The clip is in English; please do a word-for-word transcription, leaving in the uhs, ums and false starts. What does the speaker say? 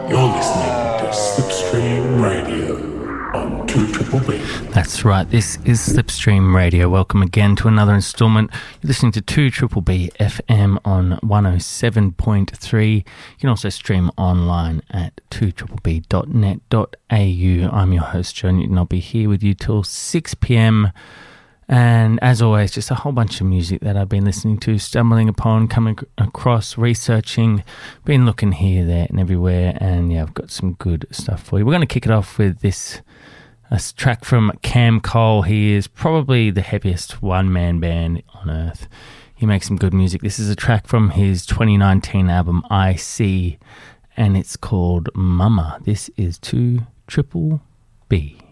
You're listening to Slipstream Radio on two Triple B. That's right, this is Slipstream Radio. Welcome again to another instalment. You're listening to two Triple B F M on one oh seven point three. You can also stream online at two triple b dot net dot a u. I'm your host, Joe Newton. I'll be here with you till six p.m. And as always, just a whole bunch of music that I've been listening to, stumbling upon, coming across, researching, been looking here, there and everywhere. And yeah, I've got some good stuff for you. We're going to kick it off with this a track from Cam Cole. He is probably the heaviest one-man band on earth. He makes some good music. This is a track from his twenty nineteen album I C, and it's called Mama. This is two Triple B.